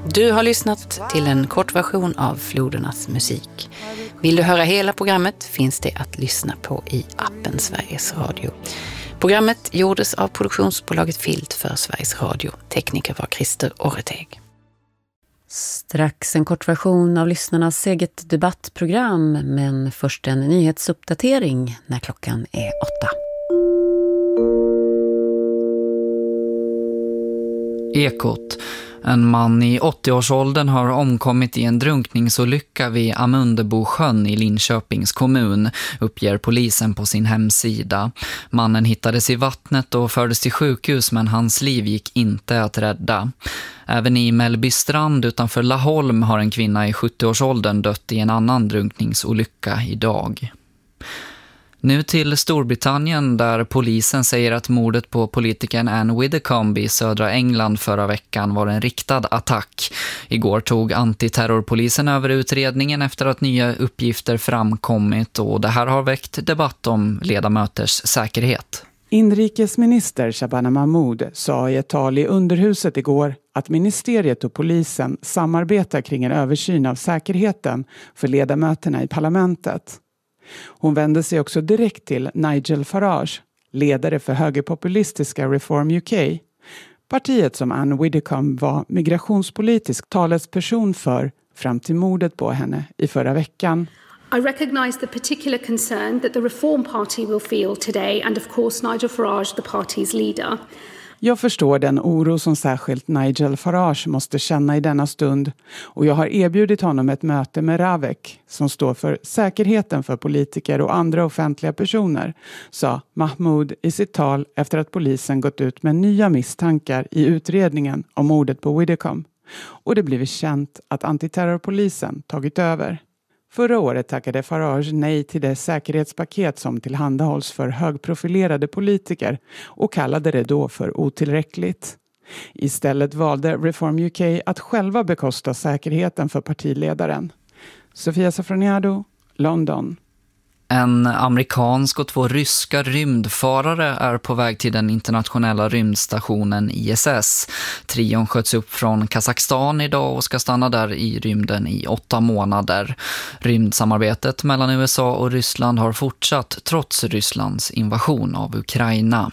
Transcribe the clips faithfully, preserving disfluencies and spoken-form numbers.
Du har lyssnat till en kortversion av Flodernas musik. Vill du höra hela programmet finns det att lyssna på i appen Sveriges Radio. Programmet gjordes av produktionsbolaget Filt för Sveriges Radio. Tekniker var Christer Orreteg. Strax en kortversion av lyssnarnas eget debattprogram, men först en nyhetsuppdatering när klockan är åtta. Ekot. En man i åttioårsåldern har omkommit i en drunkningsolycka vid Amundebosjön i Linköpings kommun, uppger polisen på sin hemsida. Mannen hittades i vattnet och fördes till sjukhus, men hans liv gick inte att rädda. Även i Mellbystrand utanför Laholm har en kvinna i sjuttioårsåldern dött i en annan drunkningsolycka idag. Nu till Storbritannien, där polisen säger att mordet på politikern Anne Widdecombe i södra England förra veckan var en riktad attack. Igår tog antiterrorpolisen över utredningen efter att nya uppgifter framkommit, och det här har väckt debatt om ledamöters säkerhet. Inrikesminister Shabana Mahmood sa i ett tal i Underhuset igår att ministeriet och polisen samarbetar kring en översyn av säkerheten för ledamöterna i parlamentet. Hon vände sig också direkt till Nigel Farage, ledare för högerpopulistiska Reform U K. Partiet som Anne Widdecombe var migrationspolitisk talesperson för fram till mordet på henne i förra veckan. I recognise the particular concern that the Reform Party will feel today, and of course Nigel Farage, the party's leader. Jag förstår den oro som särskilt Nigel Farage måste känna i denna stund, och jag har erbjudit honom ett möte med Ravek, som står för säkerheten för politiker och andra offentliga personer, sa Mahmoud i sitt tal efter att polisen gått ut med nya misstankar i utredningen om mordet på Widdecombe, och det blivit känt att antiterrorpolisen tagit över. Förra året tackade Farage nej till det säkerhetspaket som tillhandahålls för högprofilerade politiker och kallade det då för otillräckligt. Istället valde Reform U K att själva bekosta säkerheten för partiledaren. Sofia Safroniado, London. En amerikansk och två ryska rymdfarare är på väg till den internationella rymdstationen I S S. Trion sköts upp från Kazakstan idag och ska stanna där i rymden i åtta månader. Rymdsamarbetet mellan U S A och Ryssland har fortsatt trots Rysslands invasion av Ukraina.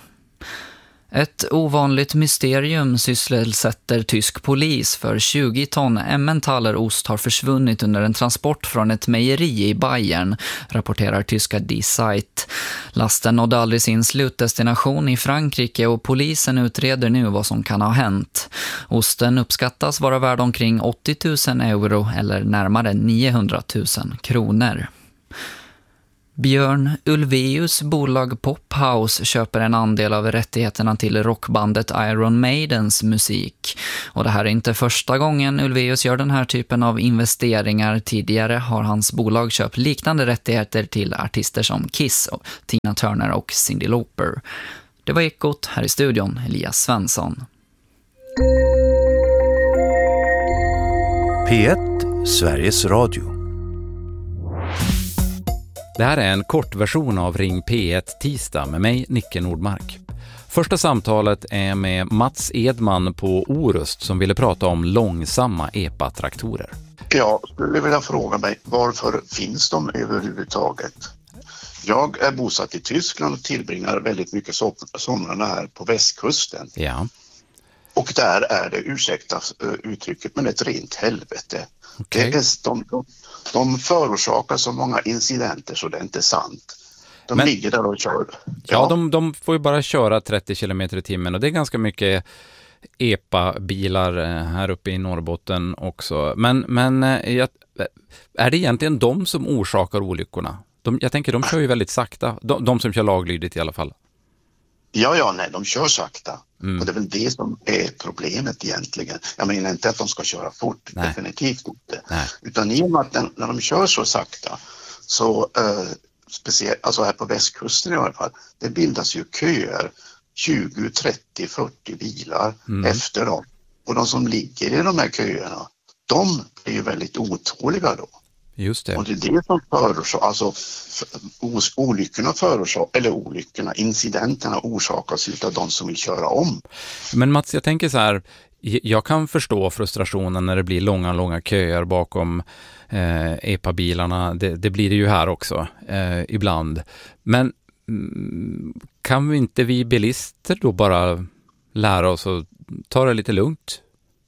Ett ovanligt mysterium sysselsätter tysk polis, för tjugo ton Emmentaler-ost har försvunnit under en transport från ett mejeri i Bayern, rapporterar tyska Die Zeit. Lasten nådde aldrig sin slutdestination i Frankrike och polisen utreder nu vad som kan ha hänt. Osten uppskattas vara värd omkring åttio tusen euro eller närmare niohundratusen kronor. Björn Ulvaeus bolag Pophouse köper en andel av rättigheterna till rockbandet Iron Maidens musik. Och det här är inte första gången Ulvaeus gör den här typen av investeringar. Tidigare har hans bolag köpt liknande rättigheter till artister som Kiss, Tina Turner och Cyndi Lauper. Det var Ekot, här i studion Elias Svensson. P ett, Sveriges Radio. Det här är en kortversion av Ring P ett tisdag med mig, Nicke Nordmark. Första samtalet är med Mats Edman på Orust som ville prata om långsamma E P A-traktorer. Jag skulle vilja fråga mig, varför finns de överhuvudtaget? Jag är bosatt i Tyskland och tillbringar väldigt mycket somrarna här på västkusten. Ja. Och där är det, ursäkta uttrycket, men ett rent helvete. Okay. Det är, de, de, de förorsakar så många incidenter så det är inte sant. De men, ligger där och kör. Ja, ja de, de får ju bara köra trettio kilometer i timmen och det är ganska mycket E P A-bilar här uppe i Norrbotten också. Men, men är det egentligen de som orsakar olyckorna? De, jag tänker de kör ju väldigt sakta. De, de som kör laglydigt i alla fall. Ja, ja, nej, de kör sakta. Mm. Och det är väl det som är problemet egentligen. Jag menar inte att de ska köra fort, nej. Definitivt inte. Nej. Utan i och med att den, när de kör så sakta så, eh, speciellt, alltså här på västkusten i alla fall, det bildas ju köer, tjugo, trettio, fyrtio bilar mm. efter dem. Och de som ligger i de här köerna, de är ju väldigt otåliga då. Just det. Och det är det som förorsakar, alltså olyckorna förorsakar, eller olyckorna, incidenterna orsakas av de som vill köra om. Men Mats, jag tänker så här, jag kan förstå frustrationen när det blir långa, långa köer bakom eh, E P A-bilarna. Det, det blir det ju här också eh, ibland. Men mm, kan vi inte vi bilister då bara lära oss att ta det lite lugnt?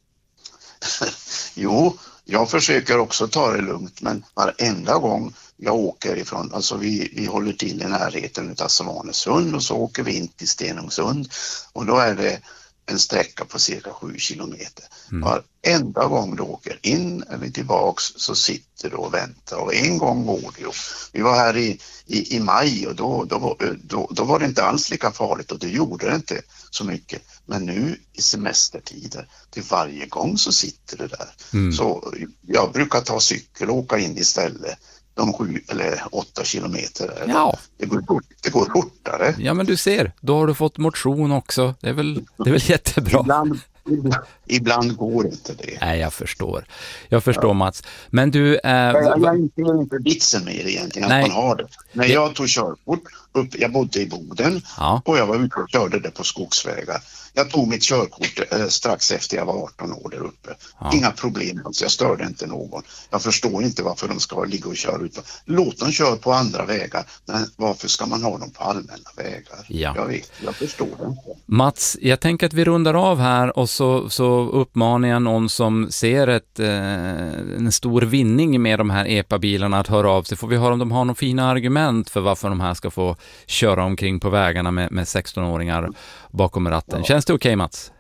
Jo, jag försöker också ta det lugnt, men varenda gång jag åker ifrån, alltså vi, vi håller till i närheten av Svanesund och så åker vi in till Stenungsund och då är det en sträcka på cirka sju kilometer. Mm. Varenda gång du åker in eller tillbaks så sitter du och väntar och en gång går det ju. Vi var här i, i, i maj och då, då, då, då var det inte alls lika farligt och det gjorde det inte så mycket. Men nu i semestertider, till varje gång så sitter det där. Mm. Så jag brukar ta cykel och åka in istället. De sju eller åtta kilometer. Ja. Det går, det går fortare. Ja, men du ser, då har du fått motion också. Det är väl, det är väl jättebra. Ibland, ibland, ibland går inte det. Nej, jag förstår. Jag förstår, ja. Mats. Men du... Eh, jag jag inte, inte vitsen med det egentligen, nej. Att man har det. När det... jag tog körkort, upp, jag bodde i Boden, ja. Och jag var ute och körde det på skogsvägar. Jag tog mitt körkort eh, strax efter jag var arton år där uppe. Ja. Inga problem, alltså jag störde inte någon. Jag förstår inte varför de ska ligga och köra ut. Låt dem köra på andra vägar. Men varför ska man ha dem på allmänna vägar? Ja. Jag vet, jag förstår det. Mats, jag tänker att vi rundar av här och så, så uppmanar jag någon som ser ett, eh, en stor vinning med de här E P A-bilarna att höra av sig. Får vi höra om de har några fina argument för varför de här ska få köra omkring på vägarna med, med sexton-åringar bakom ratten. Ja. Känns det okej, okay, Mats?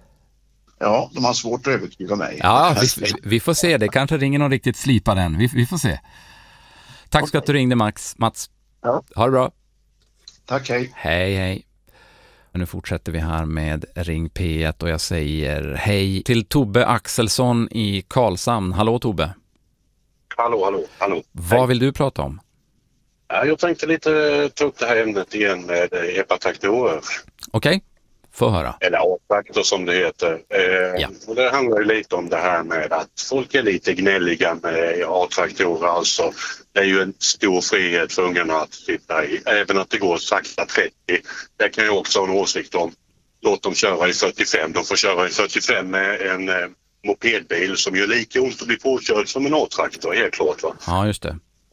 Ja, de har svårt att övertyga mig. Ja, vi, vi får se. Det kanske ringer någon riktigt slipad än. Vi, vi får se. Tack okay. Ska att du ringde, Max. Mats. Ja. Ha det bra. Tack, hej. Hej, hej. Och nu fortsätter vi här med Ring P ett och jag säger hej till Tobbe Axelsson i Karlshamn. Hallå, Tobbe. Hallå, hallå, hallå. Vad hej. Vill du prata om? Jag tänkte lite ta upp det här ämnet igen med E P A-traktorer. Okej, okay. Få höra. Eller A-traktor som det heter. Eh, ja. Och det handlar ju lite om det här med att folk är lite gnälliga med A-traktorer. Alltså, det är ju en stor frihet för ungarna att sitta i. Även att det går sakta trettio. Det kan jag också ha en åsikt om. Låt dem köra i fyrtiofem. De får köra i fyrtiofem med en eh, mopedbil som gör lika ont att bli påkörd som en A-traktor, helt klart, va? Ja, just det.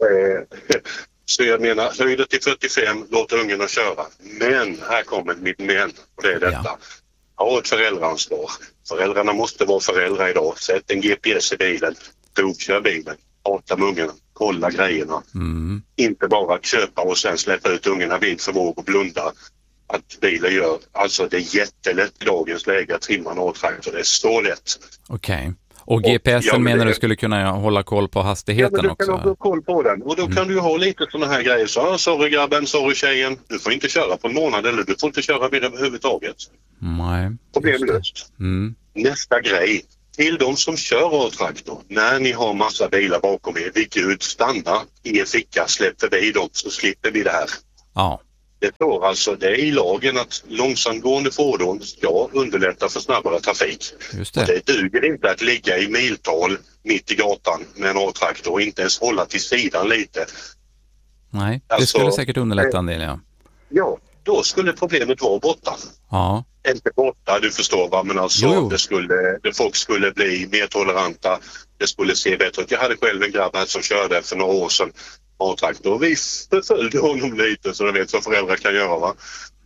Eh, Så jag menar, höj det till fyrtiofem, låt ungarna köra. Men, här kommer mitt men, och det är detta. Ja. Ha ett föräldraansvar. Föräldrarna måste vara föräldrar idag. Sätt en G P S i bilen, provkör bilen, prata med ungarna, kolla grejerna. Mm. Inte bara köpa och sen släppa ut ungarna vind för våg och blunda. Att bilen gör, alltså det är jättelätt i dagens läge att trimma en A-traktor. Det är så lätt. Okej. Okay. Och G P S-en menar du skulle kunna hålla koll på hastigheten också? Ja, men du kan också ha koll på den. Och då mm. kan du ha lite sådana här grejer. Så, sorry grabben, sorry tjejen. Du får inte köra på en månad eller du får inte köra bil överhuvudtaget. Nej. Problemlöst. Mm. Nästa grej. Till de som kör A-traktor. När ni har massa bilar bakom er, vid Gud, stanna i er ficka, släpp förbi dem så slipper vi det här. Ja. Det står alltså, det är i lagen att långsamgående fordon ska underlätta för snabbare trafik. Just det. Och det duger inte att ligga i miltal mitt i gatan med en A-traktor och inte ens hålla till sidan lite. Nej, det alltså, skulle säkert underlätta en del, ja. Ja, då skulle problemet vara borta. Ja. Inte borta, du förstår va, men alltså jo. Det skulle, det folk skulle bli mer toleranta, det skulle se bättre ut. Jag hade själv en grabb här som körde för några år sedan A-traktor och vi förföljde honom lite så jag vet vad föräldrar kan göra, va.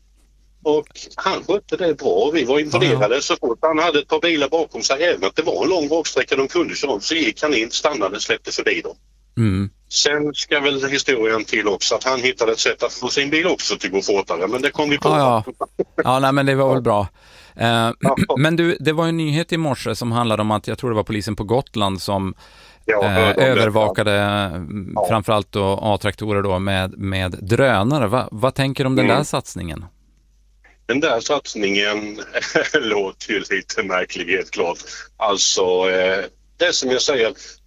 Och han skötte det bra och vi var imponerade. Ja, ja. Så fort han hade ett par bilar bakom sig, även att det var en lång raksträcka de kunde köra, så gick han in, stannade och släppte förbi dem. Mm. Sen ska väl historien till också att han hittade ett sätt att få sin bil också till att gå fortare, men det kom vi på. Ja, ja. ja nej, men det var väl bra. Uh, men du, det var en nyhet i morse som handlade om att jag tror det var polisen på Gotland som uh, övervakade ja. framförallt då A-traktorer då med, med drönare. Va, vad tänker du om den mm. där satsningen? Den där satsningen låter ju lite märklig, helt klart. Alltså, eh, det som jag säger,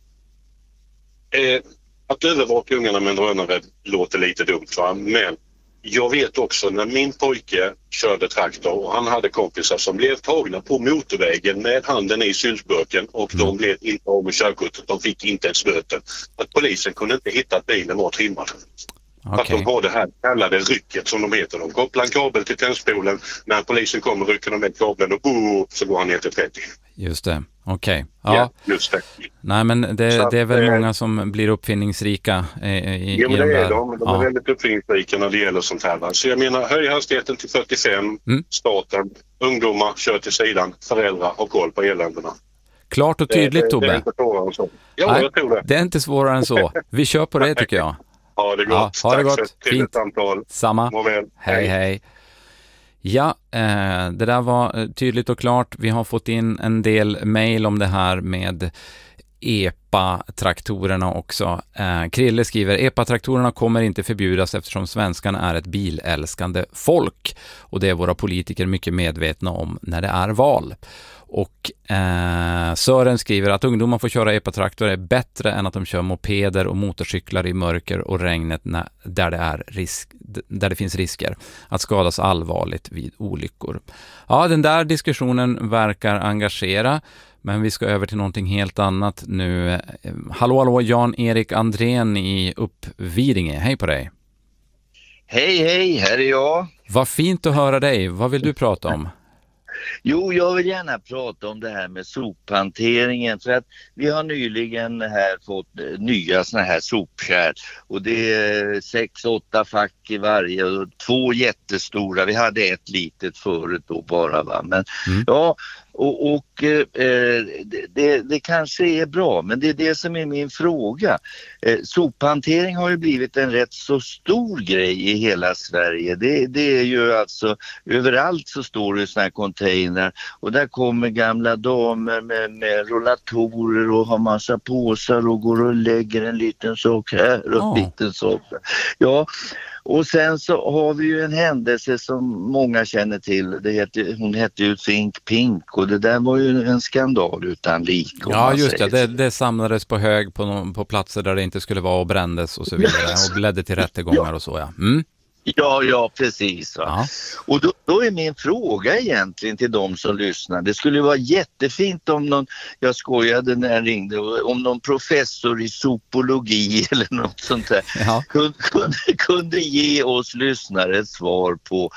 eh, att övervaka ungarna med en drönare låter lite dumt, va? Men jag vet också när min pojke körde traktor och han hade kompisar som blev tagna på motorvägen med handen i syltburken och mm. de blev inte av med körkortet, de fick inte ens böter. Att polisen kunde inte hitta att bilen var trimmad. Okay. Att de har det här kallade rycket som de heter. De kopplar en kabel till tändspolen. När polisen kommer rycker de med kabeln och oh, så går han ner till trettio. Just det, okej. Okay. Ja. Ja, just det. Nej, men det, att, det är väl eh, många som blir uppfinningsrika i, i, ja, men i de det där. är de. De ja. är väldigt uppfinningsrika när det gäller sånt här. Va? Så jag menar, höj hastigheten till fyrtiofem, mm. staten, ungdomar kör till sidan, föräldrar har koll på eländerna. Klart och tydligt, det, det, Tobbe. Det är inte svårare än så. Ja, Nej, jag tror det. Det är inte svårare än så. Vi kör på det, tycker jag. Ja, det är gott. Ja, ha det Tack gott. för Fint. samtal. Samma. Må väl. Hej, hej. Ja, eh, det där var tydligt och klart. Vi har fått in en del mejl om det här med E P A-traktorerna också. Eh, Krille skriver, E P A-traktorerna kommer inte förbjudas eftersom svenskarna är ett bilälskande folk. Och det är våra politiker mycket medvetna om när det är val. Och eh, Sören skriver att ungdomar får köra E P A-traktor är bättre än att de kör mopeder och motorcyklar i mörker och regnet när, där, det är risk, där det finns risker att skadas allvarligt vid olyckor. Ja, den där diskussionen verkar engagera, men vi ska över till någonting helt annat nu. Hallå, hallå, Jan-Erik Andrén i Uppvidinge. Hej på dig. Hej, hej, här är jag. Vad fint att höra dig. Vad vill du prata om? Jo, jag vill gärna prata om det här med sophanteringen, för att vi har nyligen här fått nya såna här sopkärl och det är sex, åtta fack i varje och två jättestora. Vi hade ett litet förut då bara, va? Men mm. ja, och, och eh, det, det, det kanske är bra, men det är det som är min fråga. Eh, sophantering har ju blivit en rätt så stor grej i hela Sverige. Det, det är ju alltså, överallt så står det såna här container och där kommer gamla damer med, med rollatorer och har massa påsar och går och lägger en liten sak här och oh. en liten sak. Ja. Och sen så har vi ju en händelse som många känner till. Det heter, hon hette ju Think Pink och det där var ju en skandal utan lik. Ja, just det. det. Det samlades på hög på, någon, på platser där det inte skulle vara och brändes och så vidare. Och ledde till rättegångar och så, ja. Mm. Ja, ja, precis. Va? Ja. Och då, då är min fråga egentligen till de som lyssnar. Det skulle vara jättefint om någon, jag skojade när jag ringde, om någon professor i sopologi eller något sånt där ja. kunde, kunde, kunde ge oss lyssnare ett svar på,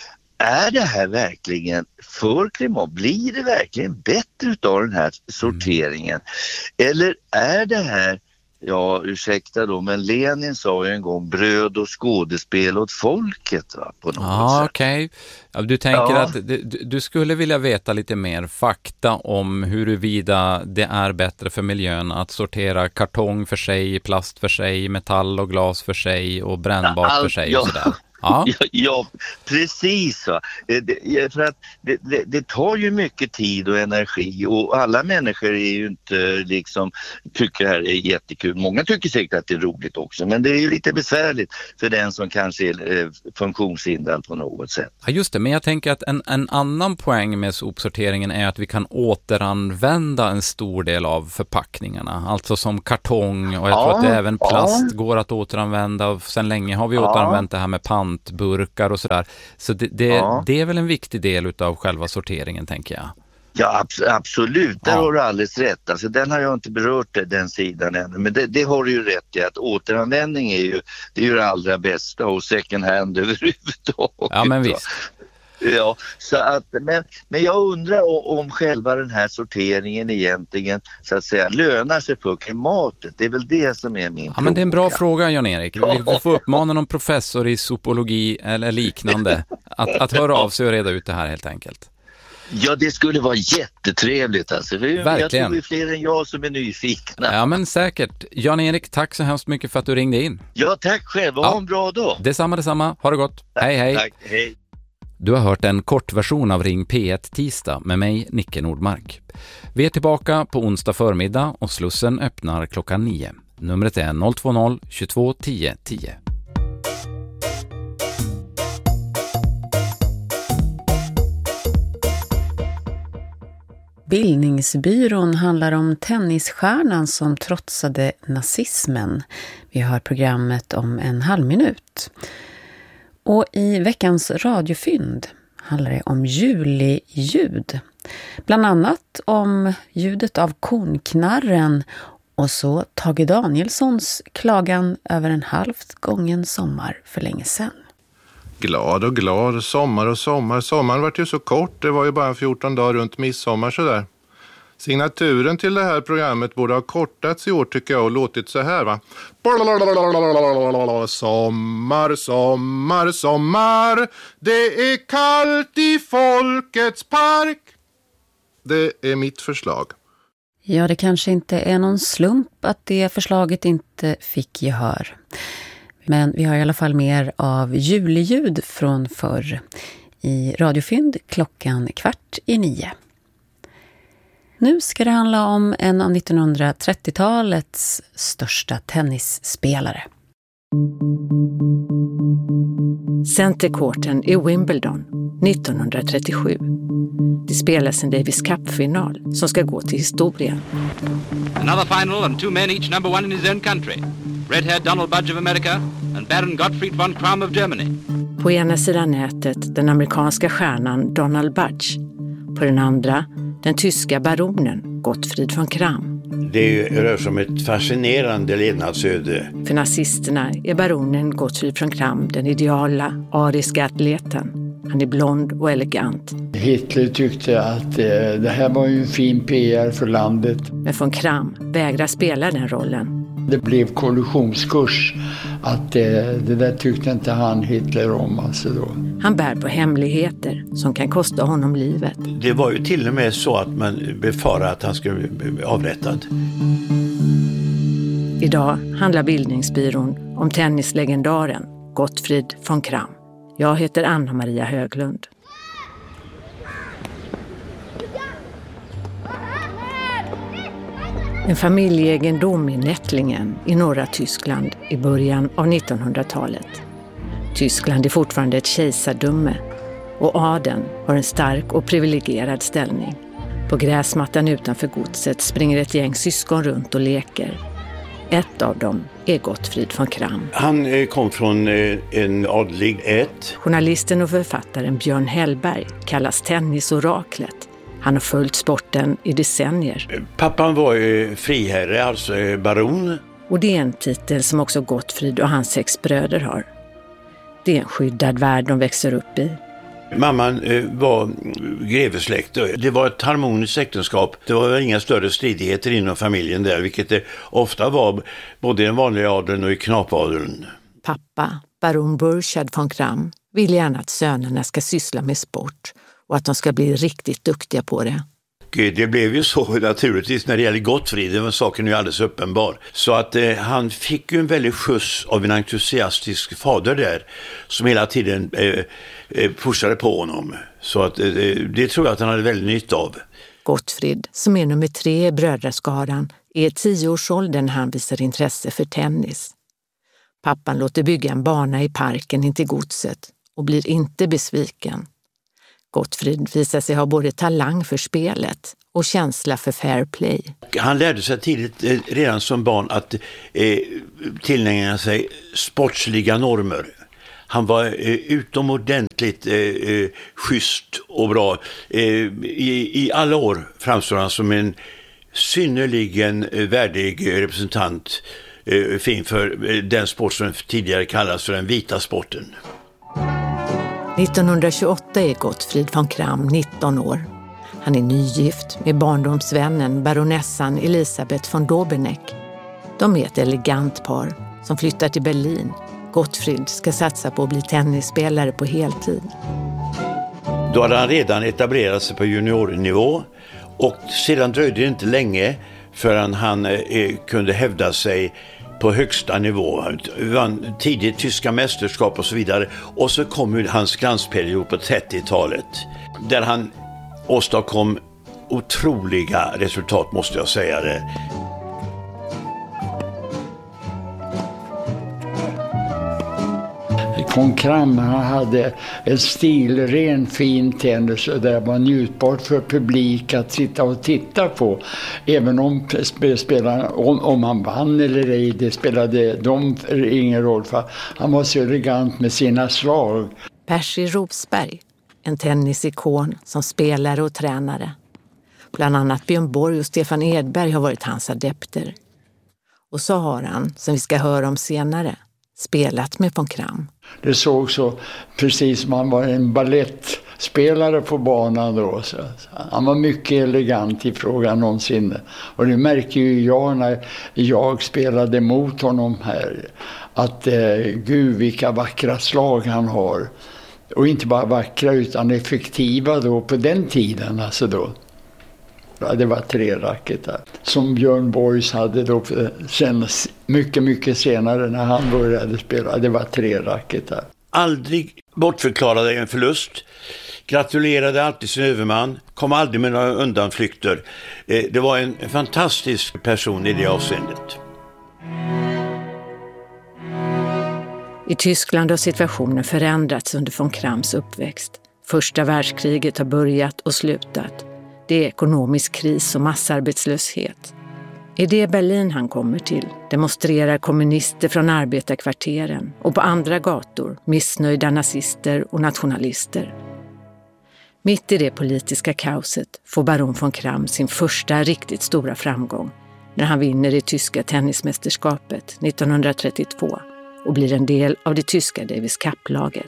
är det här verkligen för klimat? Blir det verkligen bättre av den här sorteringen? Mm. Eller är det här, ja, ursäkta då, men Lenin sa ju en gång bröd och skådespel åt folket, va, på något ah, sätt. Okej. Okay. Du tänker ja. att du, du skulle vilja veta lite mer fakta om huruvida det är bättre för miljön att sortera kartong för sig, plast för sig, metall och glas för sig och brännbart All, för sig och ja. sådär. Ja. Ja, ja, precis. Va? Det, för att det, det, det tar ju mycket tid och energi och alla människor är ju inte liksom, tycker det här är jättekul. Många tycker säkert att det är roligt också, men det är ju lite besvärligt för den som kanske är eh, funktionshindrad på något sätt. Ja, just det, men jag tänker att en, en annan poäng med sopsorteringen är att vi kan återanvända en stor del av förpackningarna, alltså som kartong och jag ja, tror att det även plast ja. går att återanvända och sen länge har vi ja. återanvänt det här med pant burkar och sådär. Så det, det, ja. det är väl en viktig del av själva sorteringen, tänker jag. Ja, ab- absolut. Där ja. har du alldeles rätt. Alltså, den har jag inte berört, den sidan ännu. Men det, det har du ju rätt i, att återanvändning är ju det, är ju det allra bästa och second hand överhuvudtaget. Ja, men visst. Ja, så att, men, men jag undrar om själva den här sorteringen egentligen så att säga lönar sig för klimatet. Det är väl det som är min ja, fråga. Men det är en bra fråga, Jan-Erik. Vi får uppmana någon professor i sopologi eller liknande att, att höra av sig och reda ut det här helt enkelt. Ja, det skulle vara jättetrevligt alltså. Verkligen. Jag tror det är fler än jag som är nyfikna. Ja, men säkert. Jan-Erik, tack så hemskt mycket för att du ringde in. Ja, tack själv. Ha ja. en bra dag. Detsamma, detsamma. Ha det gott. Tack, hej, hej. Tack, hej. Du har hört en kortversion av Ring P ett tisdag med mig, Nicke Nordmark. Vi är tillbaka på onsdag förmiddag och Slussen öppnar klockan nio. Numret är noll två noll tjugotvå tio tio. Bildningsbyrån handlar om tennisstjärnan som trotsade nazismen. Vi har programmet om en halv minut. Och i veckans radiofynd handlar det om juliljud. Bland annat om ljudet av kornknarren och så Tage Danielssons klagan över en halvt gången sommar för länge sedan. Glad och glad, sommar och sommar. Sommaren var ju så kort, det var ju bara fjorton dagar runt midsommar sådär. Signaturen till det här programmet borde ha kortats i år tycker jag och låtit så här va. Sommar, sommar, sommar. Det är kallt i folkets park. Det är mitt förslag. Ja, det kanske inte är någon slump att det förslaget inte fick gehör. Men vi har i alla fall mer av julljud från förr i Radiofynd klockan kvart i nio. Nu ska det handla om en av nittonhundratrettiotalets största tennisspelare. Centercourten i Wimbledon nittonhundratrettiosju. Det spelas en Davis Cup-final som ska gå till historien. Another final and two men each number one in his own country. Red-haired Donald Budge of America and Baron Gottfried von Cramm of Germany. På ena sidan nätet den amerikanska stjärnan Donald Budge. På den andra den tyska baronen Gottfried von Cramm. Det rör sig om ett fascinerande levnadsöde. För nazisterna är baronen Gottfried von Cramm den ideala ariska atleten. Han är blond och elegant. Hitler tyckte att eh, det här var ju en fin P R för landet. Men von Cramm vägrar spela den rollen. Det blev kollisionskurs att eh, det där tyckte inte han Hitler om. Alltså då. Han bär på hemligheter som kan kosta honom livet. Det var ju till och med så att man befarade att han skulle bli avrättad. Idag handlar Bildningsbyrån om tennislegendaren Gottfried von Cramm. Jag heter Anna-Maria Höglund. En familjeegendom i Nettlingen i norra Tyskland i början av nittonhundratalet. Tyskland är fortfarande ett kejsardöme och adeln har en stark och privilegierad ställning. På gräsmattan utanför godset springer ett gäng syskon runt och leker. Ett av dem är Gottfried von Cramm. Han kom från en adlig ett. Journalisten och författaren Björn Hellberg kallas tennisoraklet. Han har följt sporten i decennier. Pappan var ju friherre, alltså baron. Och det är en titel som också Gottfried och hans sex bröder har. Det är en skyddad värld de växer upp i. Mamman var grevesläkt. Det var ett harmoniskt äktenskap. Det var inga större stridigheter inom familjen där, vilket det ofta var både i den vanliga adeln och i knapadeln. Pappa, baron Burchard von Cramm, vill gärna att sönerna ska syssla med sport och att de ska bli riktigt duktiga på det. Det blev ju så naturligtvis när det gäller Gottfried, den saken är ju alldeles uppenbar. Så att eh, han fick ju en väldigt skjuts av en entusiastisk fader där som hela tiden eh, eh, pushade på honom. Så att eh, det tror jag att han hade väldigt nytta av. Gottfried, som är nummer tre i brödraskaran, är tioårsåldern när han visar intresse för tennis. Pappan låter bygga en bana i parken intill godset och blir inte besviken. Gottfried visar sig ha både talang för spelet och känsla för fair play. Han lärde sig tidigt, eh, redan som barn, att eh, tillägna sig sportsliga normer. Han var eh, utomordentligt eh, eh, schysst och bra. Eh, i, I alla år framstår han som en synnerligen eh, värdig representant eh, fin för eh, den sport som tidigare kallas för den vita sporten. nittonhundratjugoåtta är Gottfried von Cramm nitton år. Han är nygift med barndomsvännen baronessan Elisabeth von Dobeneck. De är ett elegant par som flyttar till Berlin. Gottfried ska satsa på att bli tennisspelare på heltid. Då hade han redan etablerat sig på juniornivå och sedan dröjde det inte länge förrän han eh, kunde hävda sig på högsta nivå. Vann tidigt tyska mästerskap och så vidare. Och så kom ju hans glansperiod på trettiotalet. Där han åstadkom otroliga resultat, måste jag säga det. Von Cramm hade en stilren fin tennis och det var njutbart för publik att sitta och titta på. Även om, spelaren, om, om han vann eller ej, det spelade de ingen roll för han var så elegant med sina slag. Percy Rosberg, en tennisikon som spelare och tränare. Bland annat Björn Borg och Stefan Edberg har varit hans adepter. Och så har han, som vi ska höra om senare, spelat med von Kram. Det såg så precis som han var en ballettspelare på banan då. Så han var mycket elegant i frågan om sinne. Och det märker ju jag när jag spelade mot honom här. Att eh, gud vilka vackra slag han har. Och inte bara vackra utan effektiva då på den tiden. Alltså då. Det var tre racketar som Björn Borgs hade då sen, mycket, mycket senare när han började spela. Det var tre racketar. Aldrig bortförklarade en förlust. Gratulerade alltid sin överman. Kom aldrig med några undanflykter. Det var en fantastisk person i det avseendet. I Tyskland har situationen förändrats under von Krams uppväxt. Första världskriget har börjat och slutat. Det är ekonomisk kris och massarbetslöshet. I det Berlin han kommer till demonstrerar kommunister från arbetarkvarteren och på andra gator missnöjda nazister och nationalister. Mitt i det politiska kaoset får baron von Kram sin första riktigt stora framgång när han vinner det tyska tennismästerskapet nittonhundratrettiotvå och blir en del av det tyska Davis Cup-laget.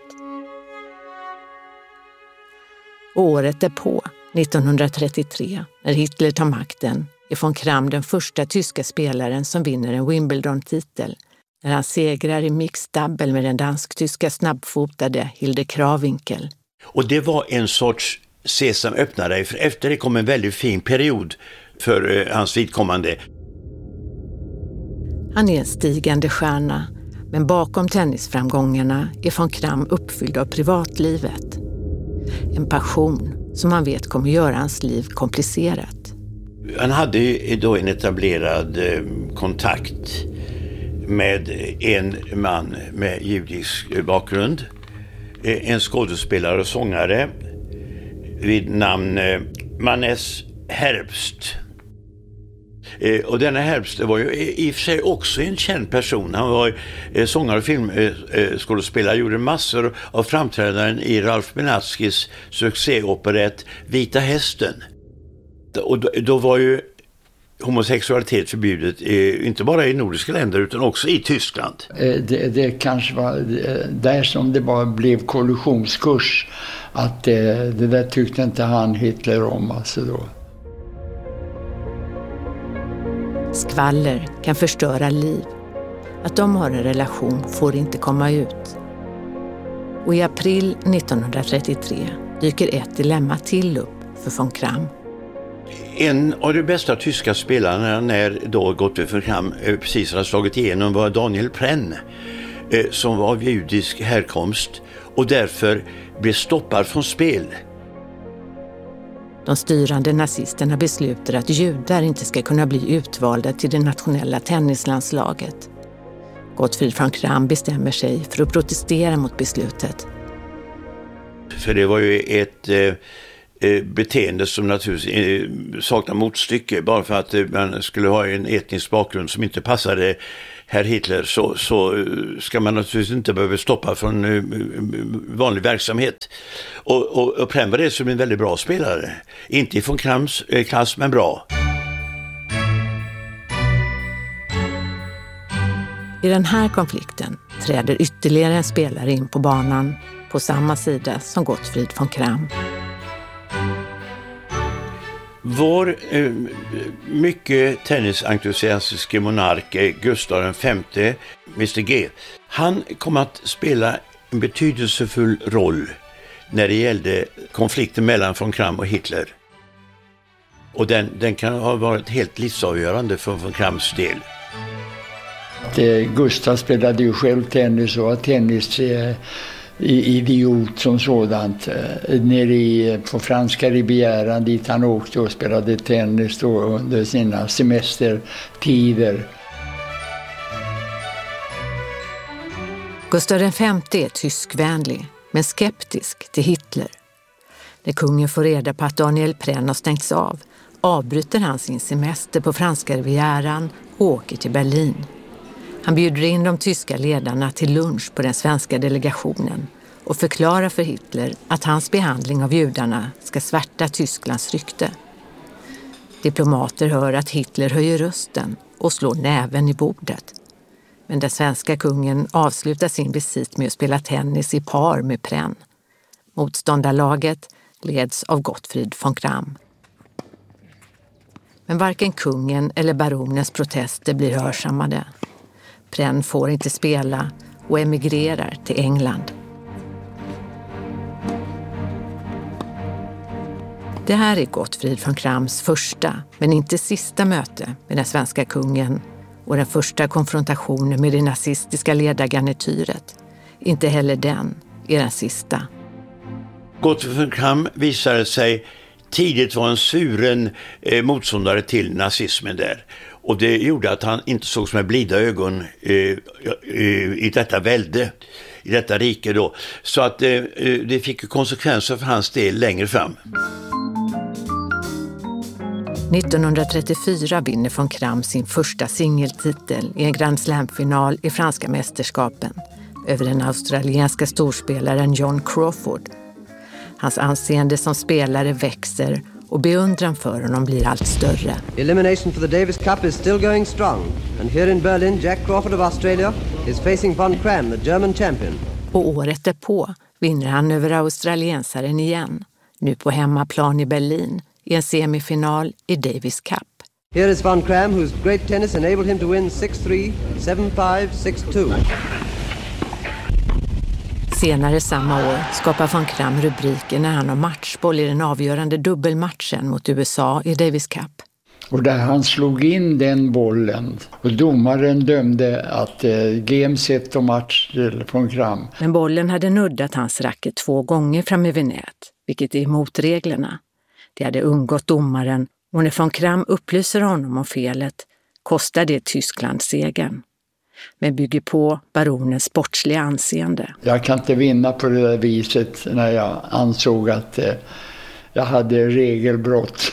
Året därpå, nittonhundratrettiotre, när Hitler tar makten, är von Kram den första tyska spelaren som vinner en Wimbledon-titel när han segrar i mixed double med den dansk-tyska snabbfotade Hilde Krawinkel. Och det var en sorts sesam öppnare, för efter det kom en väldigt fin period för eh, hans vidkommande. Han är en stigande stjärna, men bakom tennisframgångarna är von Kram uppfylld av privatlivet. En passion som han vet kommer göra hans liv komplicerat. Han hade ju då en etablerad eh, kontakt med en man med judisk bakgrund. Eh, en skådespelare och sångare vid namn eh, Mannes Herbst. Eh, och denna Herbst var ju i och för sig också en känd person. Han var eh, sångare och filmskådespelare, eh, gjorde massor av framträdanden i Ralph Benatskis succéoperett Vita hästen. Och då, då var ju homosexualitet förbjudet, eh, inte bara i nordiska länder utan också i Tyskland. Eh, det, det kanske var eh, där som det bara blev kollisionskurs. Att eh, det där tyckte inte han Hitler om alltså då. Skvaller kan förstöra liv. Att de har en relation får inte komma ut. Och i april nittonhundratrettiotre dyker ett dilemma till upp för von Kram. En av de bästa tyska spelarna när då Gottfried von Kram precis hade slagit igenom var Daniel Prenn, som var av judisk härkomst och därför blev stoppad från spel. De styrande nazisterna beslutar att judar inte ska kunna bli utvalda till det nationella tennislandslaget. Gottfried von Kram bestämmer sig för att protestera mot beslutet. För det var ju ett eh, beteende som naturligtvis eh, saknar motstycke. Bara för att eh, man skulle ha en etnisk bakgrund som inte passade herr Hitler så, så ska man naturligtvis inte behöva stoppa från uh, vanlig verksamhet. Och, och, och Prenn var det som en väldigt bra spelare. Inte från Krams uh, klass, men bra. I den här konflikten träder ytterligare en spelare in på banan på samma sida som Gottfried von Kram. Vår eh, mycket tennisentusiastiske monark Gustav den femte, mister G, han kom att spela en betydelsefull roll när det gällde konflikten mellan von Kram och Hitler. Och den, den kan ha varit helt livsavgörande för von Krams del. Gustav spelade ju själv tennis och var tennis eh, idiot som sådant. Eh, nere i, på franska Rivieran dit han åkte och spelade tennis då under sina semestertider. Gustav den femte är tyskvänlig men skeptisk till Hitler. När kungen får reda på att Daniel Prenn har stängts av avbryter han sin semester på franska Rivieran och åker till Berlin. Han bjuder in de tyska ledarna till lunch på den svenska delegationen och förklarar för Hitler att hans behandling av judarna ska svärta Tysklands rykte. Diplomater hör att Hitler höjer rösten och slår näven i bordet. Men den svenska kungen avslutar sin visit med att spela tennis i par med Prehn. Motståndarlaget leds av Gottfried von Cramm. Men varken kungen eller baronens protester blir hörsammade. Prehn får inte spela och emigrerar till England. Det här är Gottfried von Crams första, men inte sista möte med den svenska kungen och den första konfrontationen med det nazistiska ledargarnityret. Inte heller den är den sista. Gottfried von Cram visade sig tidigt vara en suren eh, motståndare till nazismen där. Och det gjorde att han inte såg med blida ögon eh, i detta välde, i detta rike då. Så att eh, det fick konsekvenser för hans del längre fram. nittonhundratrettiofyra vinner von Cram sin första singeltitel i en Grand Slam-final i franska mästerskapen över den australienska storspelaren John Crawford. Hans anseende som spelare växer och beundran för honom blir allt större. Elimination for the Davis Cup is still going strong. And here in Berlin, Jack Crawford of Australia is facing von Cram, the German champion. Och året därpå vinner han över australiensaren igen, nu på hemmaplan i Berlin i en semifinal i Davis Cup. Here is von Cram, whose great tennis enabled him to win sex tre, seven fem, sex två. Senare samma år skapar von Cram rubriker när han har matchboll i den avgörande dubbelmatchen mot U S A i Davis Cup. Och där han slog in den bollen och domaren dömde att eh, game set och match till von Cram. Men bollen hade nuddat hans racket två gånger framme vid nät, vilket är emot reglerna. Det hade undgått domaren och när von Cram upplyser honom om felet kostar det Tyskland segern. Men bygger på baronens sportsliga anseende. Jag kan inte vinna på det där viset när jag ansåg att eh, jag hade regelbrott.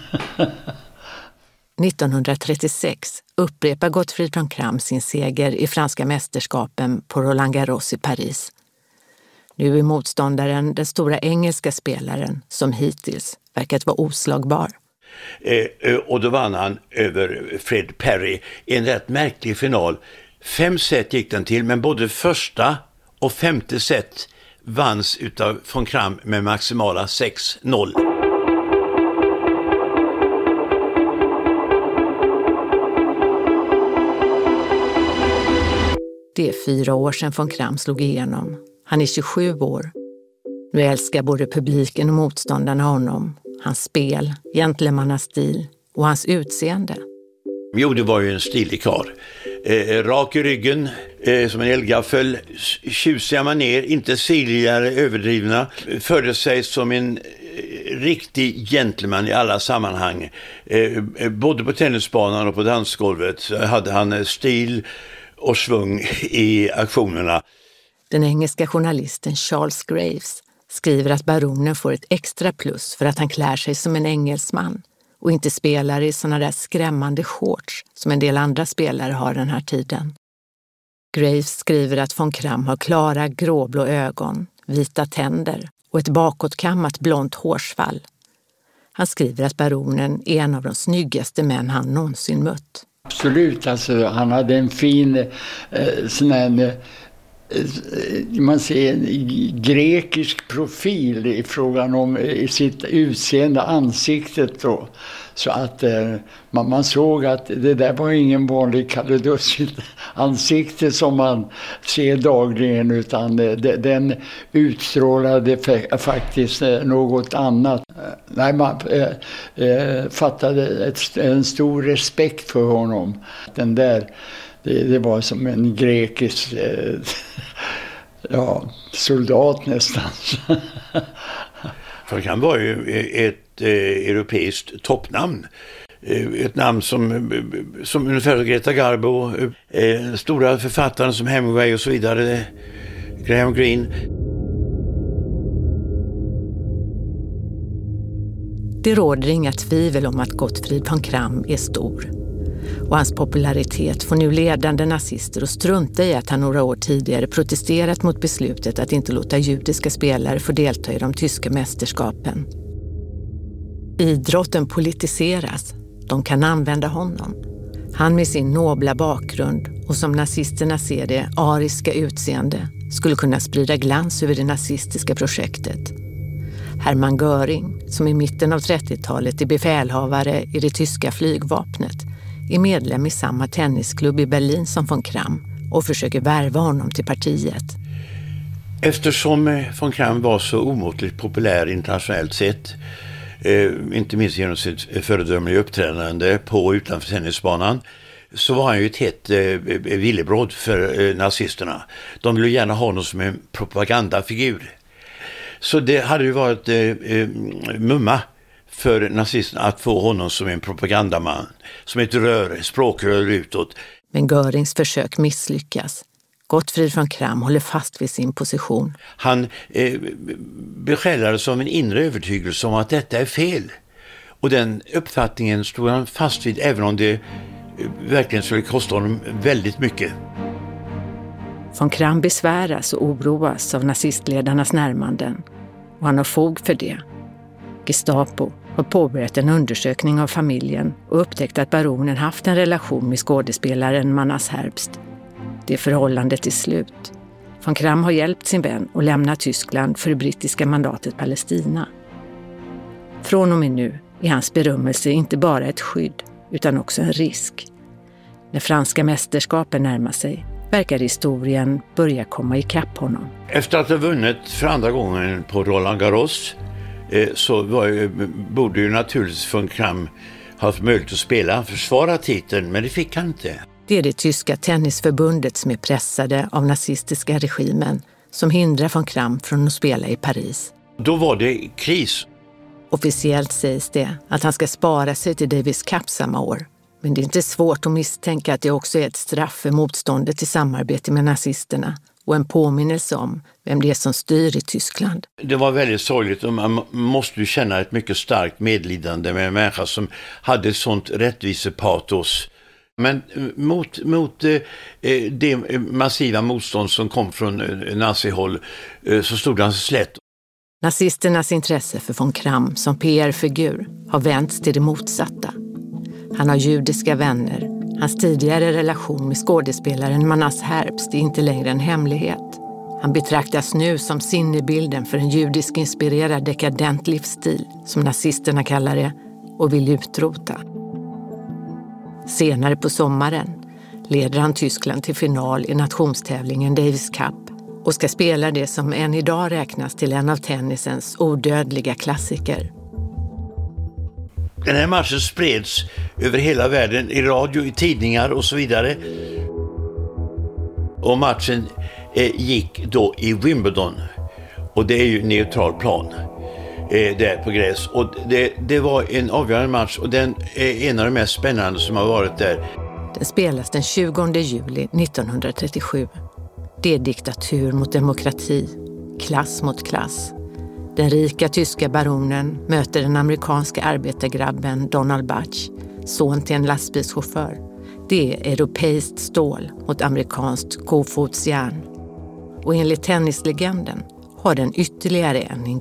nittonhundratrettiosex upprepar Gottfried von Cram sin seger i franska mästerskapen på Roland Garros i Paris. Nu är motståndaren den stora engelska spelaren som hittills verkat vara oslagbar. Eh, och då vann han över Fred Perry i en rätt märklig final. Fem set gick den till, men både första och femte set vanns utav von Cram med maximala sex noll. Det är fyra år sedan von Cram slog igenom. Han är tjugosju år. Nu älskar både publiken och motståndarna honom. Hans spel, gentlemannastil och hans utseende. Jo, det var ju en stilig karl. Eh, rak i ryggen, eh, som en eldgaffel, tjusiga maner, inte silligare överdrivna. Förde sig som en eh, riktig gentleman i alla sammanhang. Eh, både på tennisbanan och på dansgolvet hade han stil och svung i aktionerna. Den engelska journalisten Charles Graves skriver att baronen får ett extra plus för att han klär sig som en engelsman och inte spelar i såna där skrämmande shorts som en del andra spelare har den här tiden. Graves skriver att von Cram har klara gråblå ögon, vita tänder och ett bakåtkammat blont hårsvall. Han skriver att baronen är en av de snyggaste män han någonsin mött. Absolut, alltså han hade en fin eh, sån här, man ser en grekisk profil i frågan om i sitt utseende, ansiktet då. Så att eh, man, man såg att det där var ingen vanlig kalledussigt ansikte som man ser dagligen, utan det, den utstrålade f- faktiskt något annat. Nej, man eh, eh, fattade ett, en stor respekt för honom. Den där, det, det var som en grekisk eh, ja, soldat nästan. För han var ju ett eh, europeiskt toppnamn. Eh, ett namn som, som ungefär Greta Garbo, eh, stora författare som Hemingway och så vidare, Graham Greene. Det råder inga tvivel om att Gottfried von Cram är stor. Och hans popularitet får nu ledande nazister att strunta i att han några år tidigare protesterat mot beslutet att inte låta judiska spelare få delta i de tyska mästerskapen. Idrotten politiseras. De kan använda honom. Han med sin nobla bakgrund och som nazisterna ser det ariska utseende skulle kunna sprida glans över det nazistiska projektet. Hermann Göring, som i mitten av trettiotalet är befälhavare i det tyska flygvapnet, är medlem i samma tennisklubb i Berlin som von Cram och försöker värva honom till partiet. Eftersom von Cram var så omåttligt populär internationellt sett, eh, inte minst genom sitt föredömliga uppträdande på och utanför tennisbanan, så var han ju ett hett eh, villebråd för eh, nazisterna. De ville gärna ha honom som en propagandafigur. Så det hade ju varit eh, eh, mumma för nazisterna att få honom som en propagandaman, som ett rör, språkrör utåt. Men Görings försök misslyckas. Gottfried von Cram håller fast vid sin position. Han eh, besjälades av en inre övertygelse om att detta är fel. Och den uppfattningen stod han fast vid, även om det verkligen skulle kosta honom väldigt mycket. Von Cram besväras och oroas av nazistledarnas närmanden. Och han har fog för det. Gestapo har påbörjat en undersökning av familjen och upptäckt att baronen haft en relation med skådespelaren Manas Herbst. Det förhållandet är slut. Von Cram har hjälpt sin vän att lämna Tyskland för det brittiska mandatet Palestina. Från och med nu är hans berömmelse inte bara ett skydd utan också en risk. När franska mästerskapen närmar sig verkar historien börja komma ikapp honom. Efter att ha vunnit för andra gången på Roland Garros eh, så var, borde ju naturligtvis von Cram ha haft möjlighet att spela, försvara titeln, men det fick han inte. Det är det tyska tennisförbundet som är pressade av nazistiska regimen som hindrar von Cram från att spela i Paris. Då var det kris. Officiellt sägs det att han ska spara sig till Davis Cup samma år. Men det är inte svårt att misstänka att det också är ett straff för motståndet till samarbete med nazisterna och en påminnelse om vem det är som styr i Tyskland. Det var väldigt sorgligt och man måste ju känna ett mycket starkt medlidande med en människa som hade sånt rättvisepatos. Men mot, mot eh, det massiva motstånd som kom från eh, nazihåll eh, så stod han slätt. Nazisternas intresse för von Cram som P R-figur har vänts till det motsatta. Han har judiska vänner. Hans tidigare relation med skådespelaren Manas Herbst är inte längre en hemlighet. Han betraktas nu som sinnebilden för en judisk inspirerad dekadent livsstil, som nazisterna kallar det, och vill utrota. Senare på sommaren leder han Tyskland till final i nationstävlingen Davis Cup och ska spela det som än idag räknas till en av tennisens odödliga klassiker. Den här matchen spreds över hela världen i radio, i tidningar och så vidare. Och matchen eh, gick då i Wimbledon. Och det är ju neutral plan eh, där på gräs. Och det, det var en avgörande match och den är en av de mest spännande som har varit där. Den spelas den tjugonde juli nittonhundratrettiosju. Det är diktatur mot demokrati, klass mot klass. Den rika tyska baronen möter den amerikanska arbetargrabben Donald Butch, son till en lastbilschaufför. Det är europeiskt stål mot amerikanskt kofotsjärn. Och enligt tennislegenden har den ytterligare en